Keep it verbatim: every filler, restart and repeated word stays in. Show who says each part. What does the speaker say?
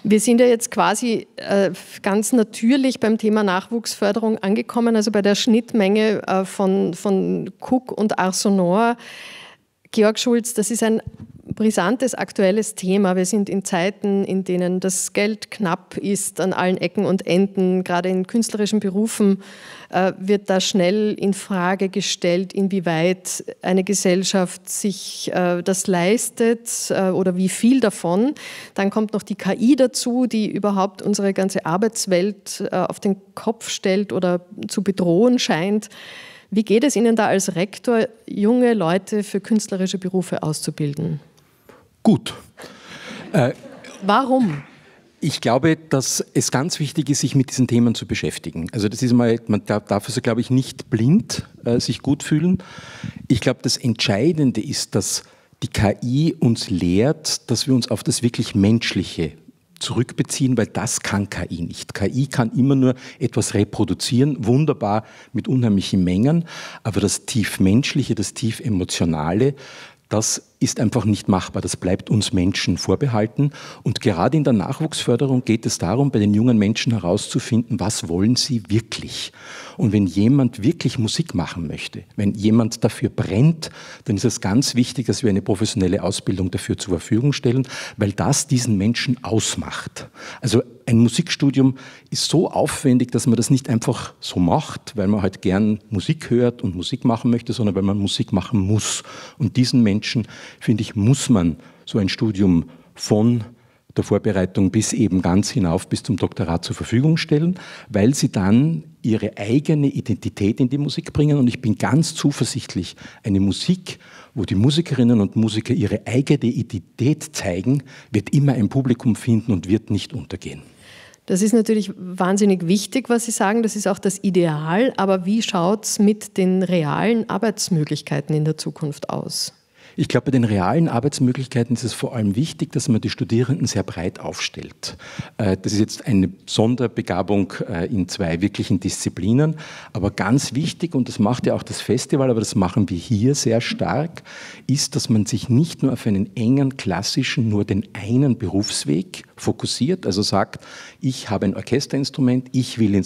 Speaker 1: Wir sind ja jetzt quasi äh, ganz natürlich beim Thema Nachwuchsförderung angekommen, also bei der Schnittmenge äh, von, von Cook und Arsenor. Georg Schulz, das ist ein brisantes, aktuelles Thema. Wir sind in Zeiten, in denen das Geld knapp ist an allen Ecken und Enden. Gerade in künstlerischen Berufen äh, wird da schnell in Frage gestellt, inwieweit eine Gesellschaft sich äh, das leistet äh, oder wie viel davon. Dann kommt noch die K I dazu, die überhaupt unsere ganze Arbeitswelt äh, auf den Kopf stellt oder zu bedrohen scheint. Wie geht es Ihnen da als Rektor, junge Leute für künstlerische Berufe auszubilden?
Speaker 2: Gut. Äh,
Speaker 1: Warum?
Speaker 2: Ich glaube, dass es ganz wichtig ist, sich mit diesen Themen zu beschäftigen. Also das ist mal, man darf also, glaube ich, nicht blind äh, sich gut fühlen. Ich glaube, das Entscheidende ist, dass die K I uns lehrt, dass wir uns auf das wirklich Menschliche zurückbeziehen, weil das kann K I nicht. K I kann immer nur etwas reproduzieren, wunderbar mit unheimlichen Mengen, aber das tief Menschliche, das tief Emotionale, das ist einfach nicht machbar. Das bleibt uns Menschen vorbehalten. Und gerade in der Nachwuchsförderung geht es darum, bei den jungen Menschen herauszufinden, was wollen sie wirklich. Und wenn jemand wirklich Musik machen möchte, wenn jemand dafür brennt, dann ist es ganz wichtig, dass wir eine professionelle Ausbildung dafür zur Verfügung stellen, weil das diesen Menschen ausmacht. Also ein Musikstudium ist so aufwendig, dass man das nicht einfach so macht, weil man halt gern Musik hört und Musik machen möchte, sondern weil man Musik machen muss. Und diesen Menschen, finde ich, muss man so ein Studium von der Vorbereitung bis eben ganz hinauf bis zum Doktorat zur Verfügung stellen, weil sie dann ihre eigene Identität in die Musik bringen. Und ich bin ganz zuversichtlich, eine Musik, wo die Musikerinnen und Musiker ihre eigene Identität zeigen, wird immer ein Publikum finden und wird nicht untergehen.
Speaker 1: Das ist natürlich wahnsinnig wichtig, was Sie sagen. Das ist auch das Ideal. Aber wie schaut es mit den realen Arbeitsmöglichkeiten in der Zukunft aus?
Speaker 2: Ich glaube, bei den realen Arbeitsmöglichkeiten ist es vor allem wichtig, dass man die Studierenden sehr breit aufstellt. Das ist jetzt eine Sonderbegabung in zwei wirklichen Disziplinen, aber ganz wichtig, und das macht ja auch das Festival, aber das machen wir hier sehr stark, ist, dass man sich nicht nur auf einen engen, klassischen, nur den einen Berufsweg fokussiert, also sagt, ich habe ein Orchesterinstrument, ich will ins